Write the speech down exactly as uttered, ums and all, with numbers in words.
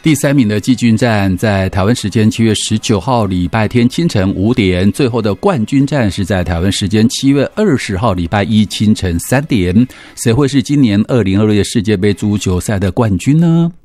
第三名的季军战在台湾时间七月十九号礼拜天清晨五点，最后的冠军战是在台湾时间七月二十号礼拜一清晨三点。谁会是今年二零二六世界杯足球赛的冠军呢？